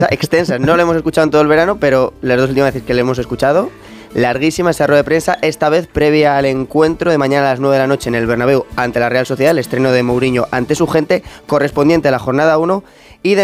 extensa. No lo hemos escuchado en todo el verano, pero las dos últimas veces que lo hemos escuchado, larguísima esa rueda de prensa, esta vez previa al encuentro de mañana a las 9 de la noche en el Bernabéu ante la Real Sociedad, el estreno de Mourinho ante su gente, correspondiente a la jornada 1, y de